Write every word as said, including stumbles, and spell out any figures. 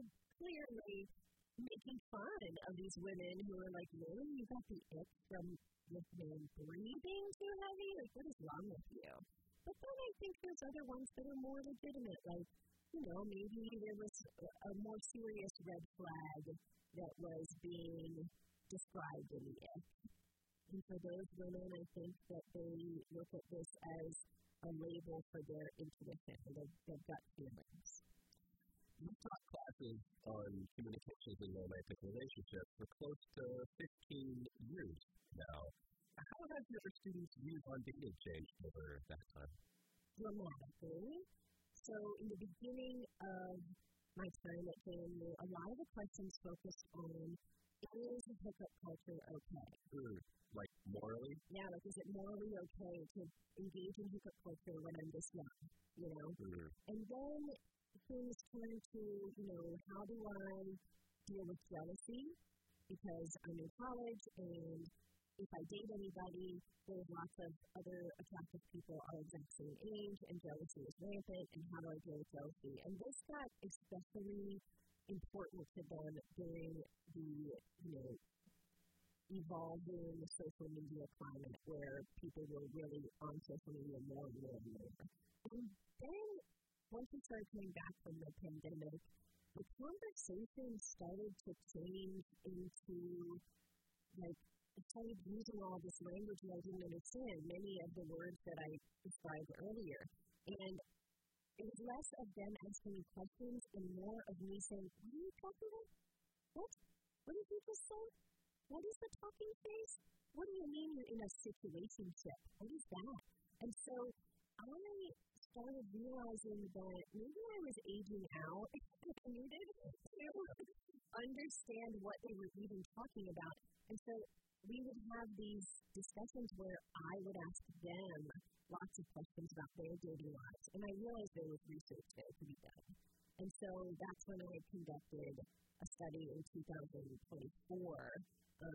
clearly making fun of these women who are like, really, you got the ick from this man breathing too heavy? Like, what is wrong with you? But then I think there's other ones that are more legitimate, like, you know, maybe there was a, a more serious red flag that was being described in the ick. And for those women, I think that they look at this as a label for their intuition, or their, their gut feelings. You've taught classes on communications in romantic relationships for close to fifteen years now. How have your students' views on dating changed over that time? Dramatically. So in the beginning of my time at J M U, a lot of the questions focused on, is hookup culture okay? Mm, like morally? Yeah, like is it morally okay to engage in hookup culture when I'm this young, you know? Mm. And then things turn to, you know, how do I deal with jealousy? Because I'm in college, and if I date anybody, there's lots of other attractive people our exact same age, and jealousy is rampant, and how do I deal with jealousy? And this got especially important to them during the, you know, evolving social media climate where people were really on social media more and more and more. And then, once we started coming back from the pandemic, the conversation started to change into, like, I started using all this language that I didn't understand, many of the words that I described earlier. And it was less of them asking me questions and more of me saying, what are you talking about? What? What did you just say? What is the talking phase? What do you mean you're in a situationship? What is that? And so I started realizing that maybe I was aging out and I needed to understand what they were even talking about. And so we would have these discussions where I would ask them lots of questions about their dating lives. And I realized there was research there to be done. And so that's when I conducted a study in two thousand twenty-four um,